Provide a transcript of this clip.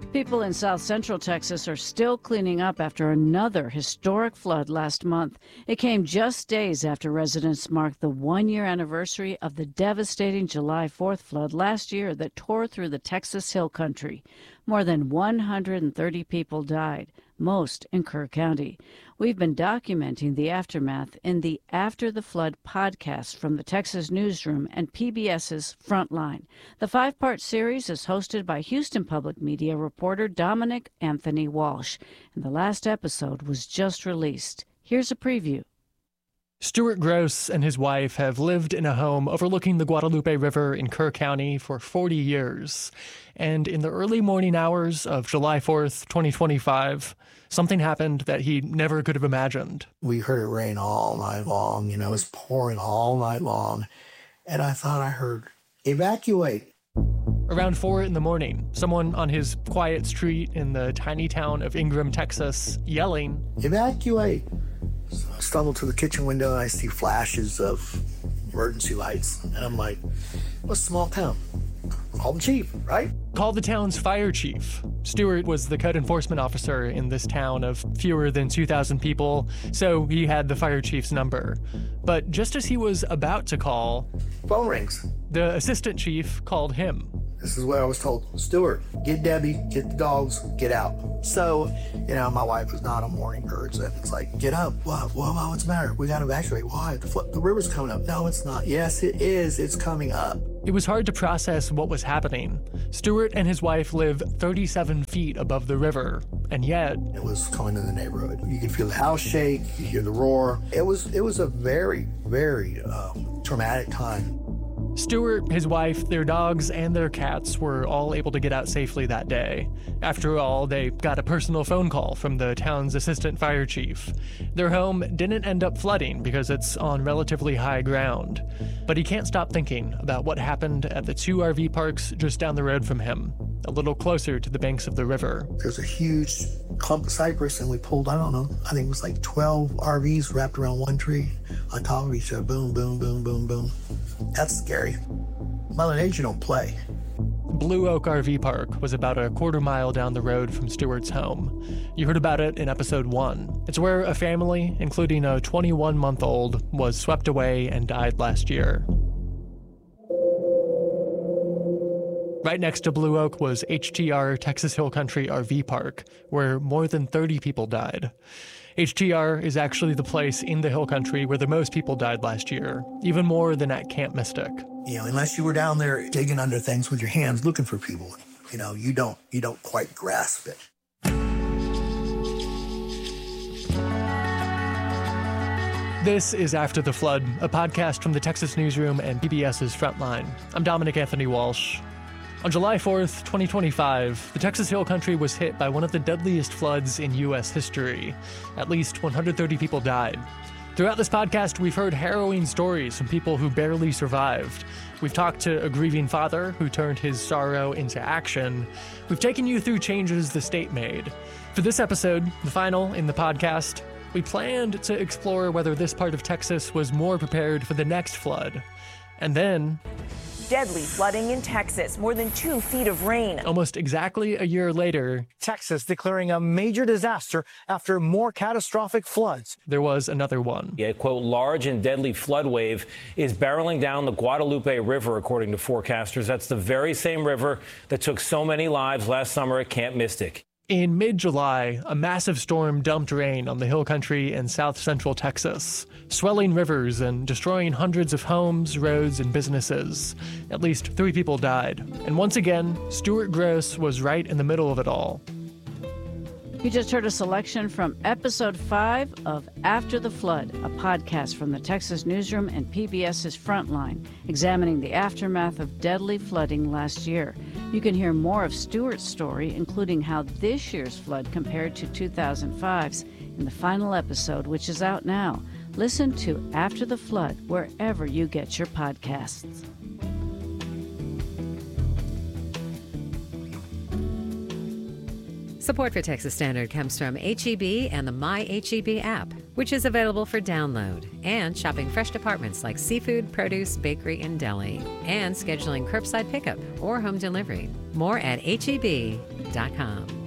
People in south central Texas are still cleaning up after another historic flood last month. It came just days after residents marked the one-year anniversary of the devastating July 4th flood last year that tore through the Texas Hill Country. More than 130 people died, most in Kerr County. We've been documenting the aftermath in the After the Flood podcast from the Texas Newsroom and PBS's Frontline. The 5-part series is hosted by Houston Public Media reporter Dominic Anthony Walsh, and the last episode was just released. Here's a preview. Stuart Gross and his wife have lived in a home overlooking the Guadalupe River in Kerr County for 40 years. And in the early morning hours of July 4th, 2025, something happened that he never could have imagined. We heard it rain all night long. It was pouring all night long. And I thought I heard, evacuate. Around 4 in the morning, someone on his quiet street in the tiny town of Ingram, Texas, yelling, evacuate. So I stumble to the kitchen window and I see flashes of emergency lights. And I'm like, what's a small town? Call the chief, right? Call the town's fire chief. Stuart was the code enforcement officer in this town of fewer than 2,000 people, so he had the fire chief's number. But just as he was about to call, phone rings. The assistant chief called him. This is what I was told. Stuart, get Debbie, get the dogs, get out. So, my wife was not a morning person. It's like, get up. What's the matter? We got to evacuate. Why? The river's coming up. No, it's not. Yes, it is. It's coming up. It was hard to process what was happening. Stuart and his wife live 37 feet above the river, and yet... It was coming in the neighborhood. You could feel the house shake, you hear the roar. It was a very, very traumatic time. Stuart, his wife, their dogs, and their cats were all able to get out safely that day. After all, they got a personal phone call from the town's assistant fire chief. Their home didn't end up flooding because it's on relatively high ground. But he can't stop thinking about what happened at the 2 RV parks just down the road from him, a little closer to the banks of the river. There's a huge clump of cypress, and we pulled, I think it was like 12 RVs wrapped around one tree on top of each other. Boom, boom, boom, boom, boom. That's scary. Mother Nature don't play. Blue Oak RV Park was about a quarter mile down the road from Stuart's home. You heard about it in episode 1. It's where a family, including a 21-month-old, was swept away and died last year. Right next to Blue Oak was HTR Texas Hill Country RV Park, where more than 30 people died. HTR is actually the place in the Hill Country where the most people died last year, even more than at Camp Mystic. Unless you were down there digging under things with your hands looking for people, you don't quite grasp it. This is After the Flood, a podcast from the Texas Newsroom and PBS's Frontline. I'm Dominic Anthony Walsh. On July 4th, 2025, the Texas Hill Country was hit by one of the deadliest floods in U.S. history. At least 130 people died. Throughout this podcast, we've heard harrowing stories from people who barely survived. We've talked to a grieving father who turned his sorrow into action. We've taken you through changes the state made. For this episode, the final in the podcast, we planned to explore whether this part of Texas was more prepared for the next flood. And then... deadly flooding in Texas, more than 2 feet of rain. Almost exactly a year later, Texas declaring a major disaster after more catastrophic floods. There was another one. A, quote, large and deadly flood wave is barreling down the Guadalupe River, according to forecasters. That's the very same river that took so many lives last summer at Camp Mystic. In mid-July, a massive storm dumped rain on the Hill Country in south-central Texas, swelling rivers and destroying hundreds of homes, roads, and businesses. At least 3 people died. And once again, Stuart Gross was right in the middle of it all. You just heard a selection from episode 5 of After the Flood, a podcast from the Texas Newsroom and PBS's Frontline, examining the aftermath of deadly flooding last year. You can hear more of Stuart's story, including how this year's flood compared to 2005's, in the final episode, which is out now. Listen to After the Flood wherever you get your podcasts. Support for Texas Standard comes from H-E-B and the My H-E-B app, which is available for download, and shopping fresh departments like seafood, produce, bakery, and deli, and scheduling curbside pickup or home delivery. More at HEB.com. HEB.com.